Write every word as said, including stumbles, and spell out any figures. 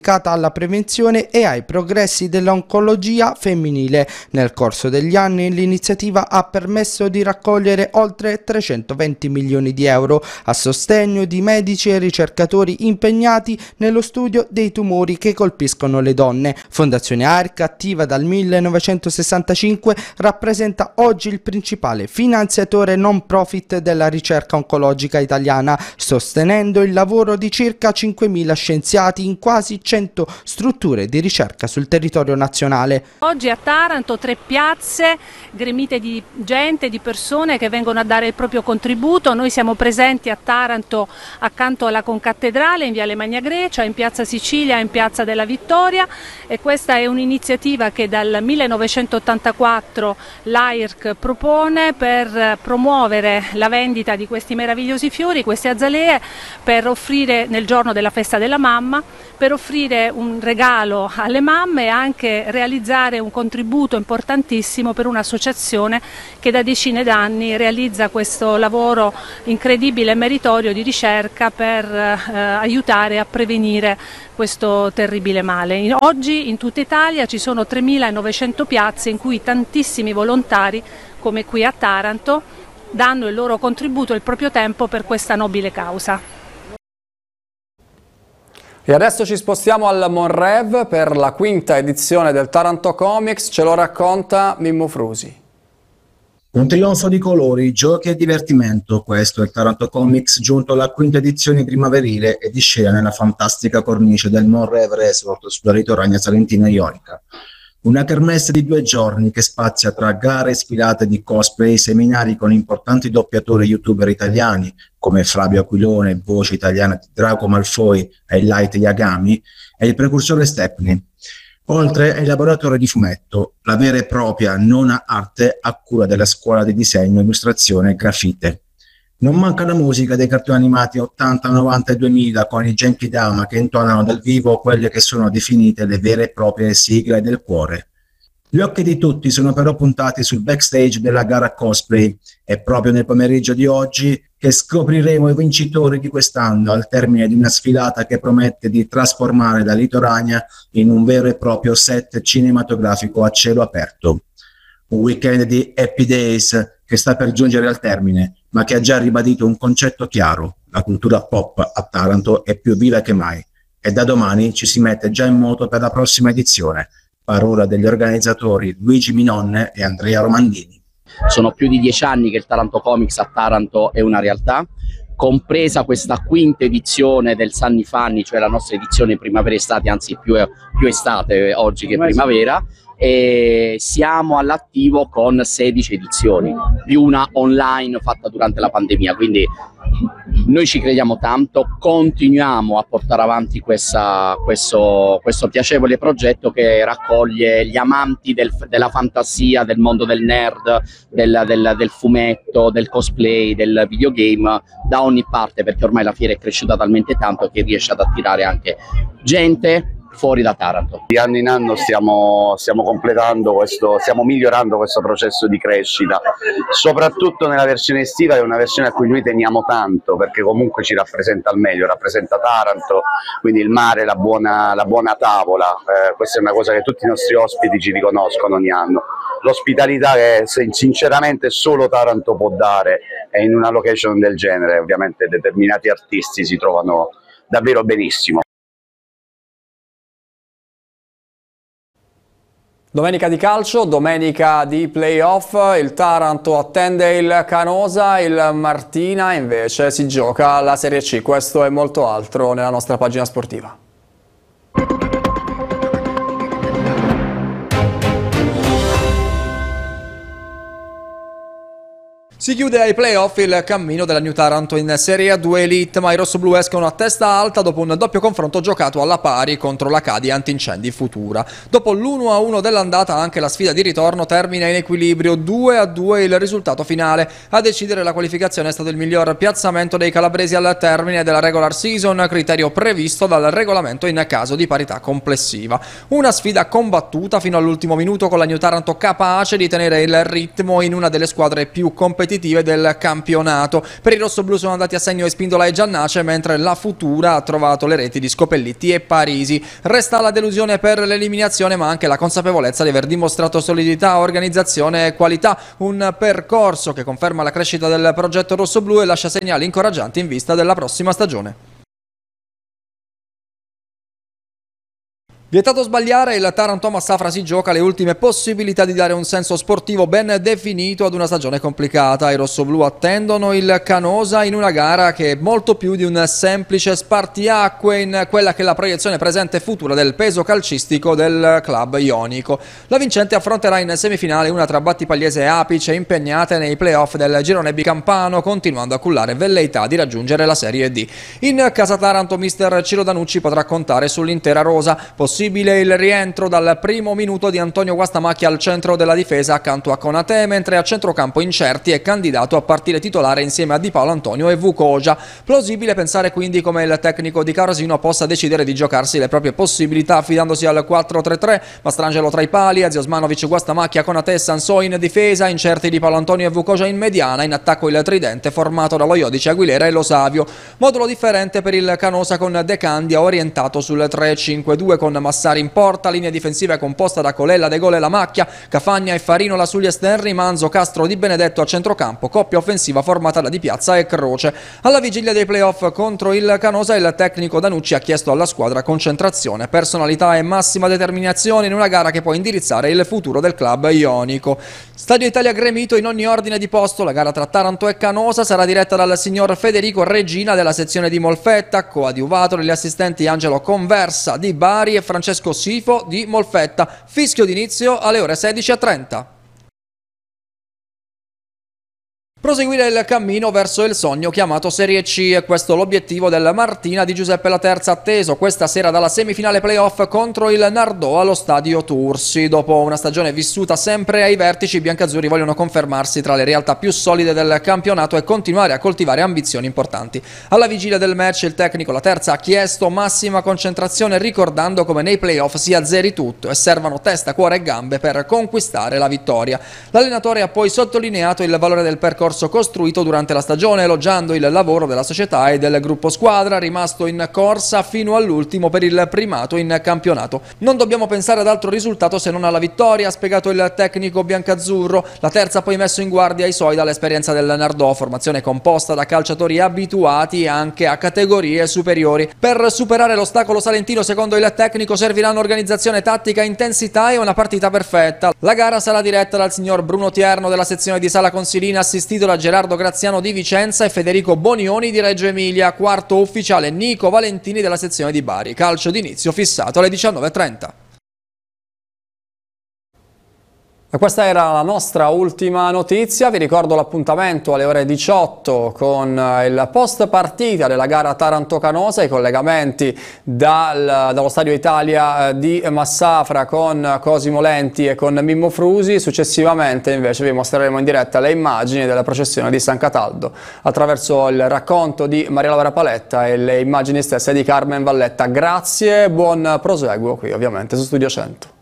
alla prevenzione e ai progressi dell'oncologia femminile. Nel corso degli anni l'iniziativa ha permesso di raccogliere oltre trecentoventi milioni di euro a sostegno di medici e ricercatori impegnati nello studio dei tumori che colpiscono le donne. Fondazione A R C, attiva dal millenovecentosessantacinque, rappresenta oggi il principale finanziatore non profit della ricerca oncologica italiana, sostenendo il lavoro di circa cinquemila scienziati in quasi cento strutture di ricerca sul territorio nazionale. Oggi a Taranto tre piazze gremite di gente, di persone che vengono a dare il proprio contributo. Noi siamo presenti a Taranto accanto alla Concattedrale, in Viale Magna Grecia, in Piazza Sicilia, in Piazza della Vittoria, e questa è un'iniziativa che dal millenovecentottantaquattro l'A I R C propone per promuovere la vendita di questi meravigliosi fiori, queste azalee, per offrire nel giorno della festa della mamma, per offrire un regalo alle mamme e anche realizzare un contributo importantissimo per un'associazione che da decine d'anni realizza questo lavoro incredibile e meritorio di ricerca per eh, aiutare a prevenire questo terribile male. Oggi in tutta Italia ci sono tremilanovecento piazze in cui tantissimi volontari, come qui a Taranto, danno il loro contributo e il proprio tempo per questa nobile causa. E adesso ci spostiamo al Monrev per la quinta edizione del Taranto Comics, ce lo racconta Mimmo Frusi. Un trionfo di colori, giochi e divertimento, questo è il Taranto Comics giunto alla quinta edizione primaverile e di scena nella fantastica cornice del Monrev Resort sulla ritoragna salentina ionica. Una kermesse di due giorni che spazia tra gare e sfilate di cosplay, seminari con importanti doppiatori youtuber italiani come Flavio Aquilone, voce italiana di Draco Malfoy e Light Yagami, e il precursore Stepney. Oltre ai laboratori di fumetto, la vera e propria nona arte a cura della scuola di disegno, illustrazione e grafite. Non manca la musica dei cartoni animati ottanta, novanta e duemila con i Genkidama che intonano dal vivo quelle che sono definite le vere e proprie sigle del cuore. Gli occhi di tutti sono però puntati sul backstage della gara cosplay e proprio nel pomeriggio di oggi che scopriremo i vincitori di quest'anno al termine di una sfilata che promette di trasformare la Litorania in un vero e proprio set cinematografico a cielo aperto. Un weekend di Happy Days che sta per giungere al termine, ma che ha già ribadito un concetto chiaro: la cultura pop a Taranto è più viva che mai e da domani ci si mette già in moto per la prossima edizione. Parola degli organizzatori Luigi Minonne e Andrea Romandini. Sono più di dieci anni che il Taranto Comics a Taranto è una realtà, compresa questa quinta edizione del Sunny Funny, cioè la nostra edizione primavera-estate, anzi più, più estate oggi che primavera. E siamo all'attivo con sedici edizioni, più una online fatta durante la pandemia, quindi noi ci crediamo tanto, continuiamo a portare avanti questa, questo, questo piacevole progetto che raccoglie gli amanti del, della fantasia, del mondo del nerd, del, del, del fumetto, del cosplay, del videogame da ogni parte, perché ormai la fiera è cresciuta talmente tanto che riesce ad attirare anche gente fuori da Taranto. Di anno in anno stiamo, stiamo completando questo, stiamo migliorando questo processo di crescita, soprattutto nella versione estiva, che è una versione a cui noi teniamo tanto, perché comunque ci rappresenta al meglio, rappresenta Taranto, quindi il mare, la buona, la buona tavola, eh, questa è una cosa che tutti i nostri ospiti ci riconoscono ogni anno. L'ospitalità che sinceramente solo Taranto può dare, e in una location del genere ovviamente determinati artisti si trovano davvero benissimo. Domenica di calcio, domenica di playoff, il Taranto attende il Canosa, il Martina invece si gioca la Serie C. Questo e molto altro nella nostra pagina sportiva. Si chiude ai playoff il cammino della New Taranto in Serie A due Elite, ma i rossoblù escono a testa alta dopo un doppio confronto giocato alla pari contro l'Acadi Antincendi Futura. Dopo l'uno a uno dell'andata anche la sfida di ritorno termina in equilibrio, due a due il risultato finale. A decidere la qualificazione è stato il miglior piazzamento dei calabresi al termine della regular season, criterio previsto dal regolamento in caso di parità complessiva. Una sfida combattuta fino all'ultimo minuto con la New Taranto capace di tenere il ritmo in una delle squadre più competitive competitive del campionato. Per i rossoblù sono andati a segno Espindola e Giannace, mentre la Futura ha trovato le reti di Scopellitti e Parisi. Resta la delusione per l'eliminazione, ma anche la consapevolezza di aver dimostrato solidità, organizzazione e qualità. Un percorso che conferma la crescita del progetto rossoblù e lascia segnali incoraggianti in vista della prossima stagione. Vietato sbagliare, il Taranto Massafra si gioca le ultime possibilità di dare un senso sportivo ben definito ad una stagione complicata. I rossoblù attendono il Canosa in una gara che è molto più di un semplice spartiacque in quella che è la proiezione presente e futura del peso calcistico del club ionico. La vincente affronterà in semifinale una tra Battipagliese e Apice, impegnate nei playoff del girone bicampano, continuando a cullare velleità di raggiungere la Serie D. In casa Taranto mister Ciro Danucci potrà contare sull'intera rosa. Possibile il rientro dal primo minuto di Antonio Guastamacchia al centro della difesa accanto a Konate, mentre a centrocampo Incerti è candidato a partire titolare insieme a Di Paolo Antonio e Vukoja. Plausibile pensare quindi come il tecnico di Carosino possa decidere di giocarsi le proprie possibilità affidandosi al quattro tre tre, Mastrangelo tra i pali, Aziosmanovic, Guastamacchia, Konate e Sansò in difesa, Incerti, Di Paolo Antonio e Vukoja in mediana, in attacco il tridente formato dallo Iodice, Aguilera e Lo Savio. Modulo differente per il Canosa con De Candia orientato sul tre cinque due con Massari in porta, linea difensiva composta da Colella, De Gole e La Macchia, Cafagna e Farinola sugli esterni, Manzo, Castro, Di Benedetto a centrocampo, coppia offensiva formata da Di Piazza e Croce. Alla vigilia dei playoff contro il Canosa il tecnico Danucci ha chiesto alla squadra concentrazione, personalità e massima determinazione in una gara che può indirizzare il futuro del club ionico. Stadio Italia gremito in ogni ordine di posto, la gara tra Taranto e Canosa sarà diretta dal signor Federico Regina della sezione di Molfetta, coadiuvato dagli assistenti Angelo Conversa di Bari e Francesco Sifo di Molfetta. Fischio d'inizio alle ore sedici e trenta. Proseguire il cammino verso il sogno chiamato Serie C, e questo l'obiettivo del Martina di Giuseppe Laterza, atteso questa sera dalla semifinale playoff contro il Nardò allo stadio Tursi. Dopo una stagione vissuta sempre ai vertici, i biancazzurri vogliono confermarsi tra le realtà più solide del campionato e continuare a coltivare ambizioni importanti. Alla vigilia del match il tecnico Laterza ha chiesto massima concentrazione, ricordando come nei playoff si azzeri tutto e servano testa, cuore e gambe per conquistare la vittoria. L'allenatore ha poi sottolineato il valore del percorso costruito durante la stagione, elogiando il lavoro della società e del gruppo squadra, rimasto in corsa fino all'ultimo per il primato in campionato. Non dobbiamo pensare ad altro risultato se non alla vittoria, ha spiegato il tecnico biancazzurro. La terza ha poi messo in guardia i suoi dall'esperienza del Nardò, formazione composta da calciatori abituati anche a categorie superiori. Per superare l'ostacolo salentino, secondo il tecnico, serviranno organizzazione tattica, intensità e una partita perfetta. La gara sarà diretta dal signor Bruno Tierno della sezione di Sala Consilina, assistito da Gerardo Graziano di Vicenza e Federico Bonioni di Reggio Emilia. Quarto ufficiale Nico Valentini della sezione di Bari. Calcio d'inizio fissato alle diciannove e trenta. E questa era la nostra ultima notizia. Vi ricordo l'appuntamento alle ore diciotto con il post partita della gara Taranto-Canosa, i collegamenti dal, dallo Stadio Italia di Massafra con Cosimo Lenti e con Mimmo Frusi. Successivamente invece vi mostreremo in diretta le immagini della processione di San Cataldo attraverso il racconto di Maria Laura Paletta e le immagini stesse di Carmen Valletta. Grazie, buon proseguo qui ovviamente su Studio cento.